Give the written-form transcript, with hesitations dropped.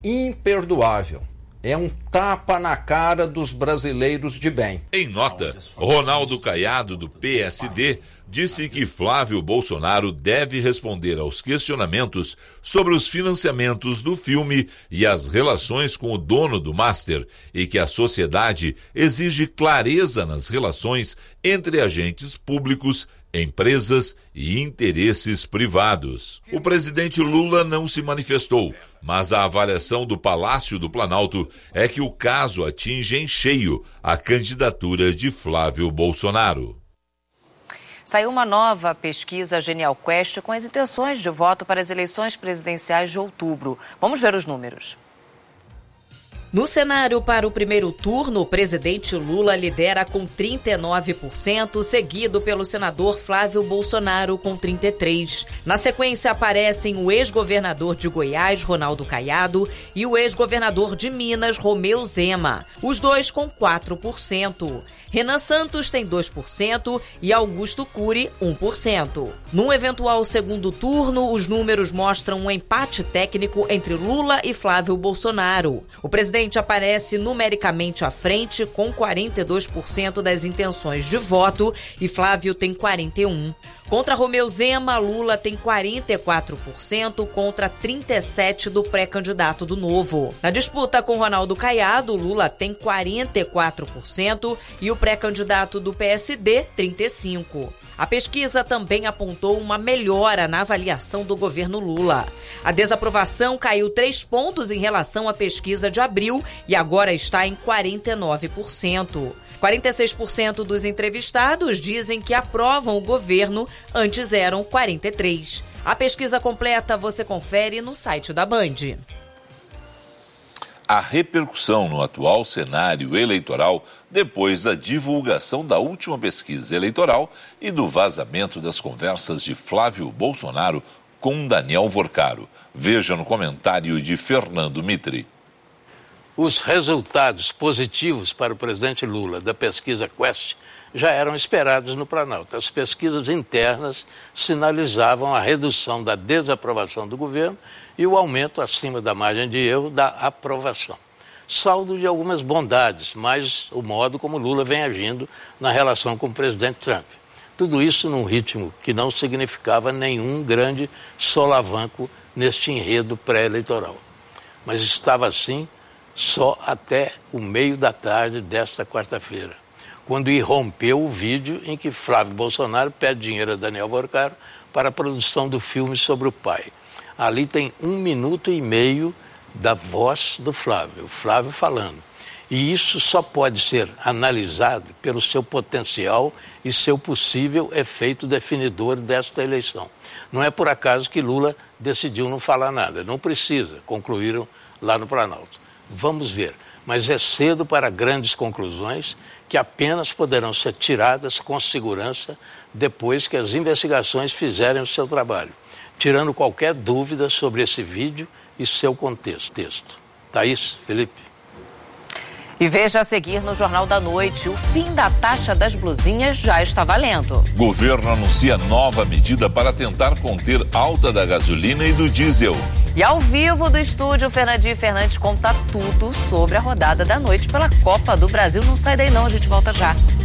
imperdoável. É um tapa na cara dos brasileiros de bem. Em nota, Ronaldo Caiado, do PSD, disse que Flávio Bolsonaro deve responder aos questionamentos sobre os financiamentos do filme e as relações com o dono do Master, e que a sociedade exige clareza nas relações entre agentes públicos, empresas e interesses privados. O presidente Lula não se manifestou, mas a avaliação do Palácio do Planalto é que o caso atinge em cheio a candidatura de Flávio Bolsonaro. Saiu uma nova pesquisa Genial Quest com as intenções de voto para as eleições presidenciais de outubro. Vamos ver os números. No cenário para o primeiro turno, o presidente Lula lidera com 39%, seguido pelo senador Flávio Bolsonaro com 33%. Na sequência aparecem o ex-governador de Goiás, Ronaldo Caiado, e o ex-governador de Minas, Romeu Zema, os dois com 4%. Renan Santos tem 2% e Augusto Cury 1%. Num eventual segundo turno, os números mostram um empate técnico entre Lula e Flávio Bolsonaro. O presidente aparece numericamente à frente com 42% das intenções de voto e Flávio tem 41%. Contra Romeu Zema, Lula tem 44% contra 37% do pré-candidato do Novo. Na disputa com Ronaldo Caiado, Lula tem 44% e o pré-candidato do PSD, 35%. A pesquisa também apontou uma melhora na avaliação do governo Lula. A desaprovação caiu 3 pontos em relação à pesquisa de abril e agora está em 49%. 46% dos entrevistados dizem que aprovam o governo, antes eram 43%. A pesquisa completa você confere no site da Band. A repercussão no atual cenário eleitoral depois da divulgação da última pesquisa eleitoral e do vazamento das conversas de Flávio Bolsonaro com Daniel Vorcaro. Veja no comentário de Fernando Mitri. Os resultados positivos para o presidente Lula da pesquisa Quest já eram esperados no Planalto. As pesquisas internas sinalizavam a redução da desaprovação do governo e o aumento acima da margem de erro da aprovação. Saldo de algumas bondades, mas o modo como Lula vem agindo na relação com o presidente Trump. Tudo isso num ritmo que não significava nenhum grande solavanco neste enredo pré-eleitoral. Mas estava assim só até o meio da tarde desta quarta-feira, quando irrompeu o vídeo em que Flávio Bolsonaro pede dinheiro a Daniel Vorcaro para a produção do filme sobre o pai. Ali tem 1 minuto e meio da voz do Flávio, o Flávio falando. E isso só pode ser analisado pelo seu potencial e seu possível efeito definidor desta eleição. Não é por acaso que Lula decidiu não falar nada, não precisa, concluíram lá no Planalto. Vamos ver, mas é cedo para grandes conclusões que apenas poderão ser tiradas com segurança depois que as investigações fizerem o seu trabalho, tirando qualquer dúvida sobre esse vídeo e seu contexto. Thaís, Felipe. E veja a seguir no Jornal da Noite, o fim da taxa das blusinhas já está valendo. Governo anuncia nova medida para tentar conter alta da gasolina e do diesel. E ao vivo do estúdio, Fernandinho Fernandes conta tudo sobre a rodada da noite pela Copa do Brasil. Não sai daí não, a gente volta já.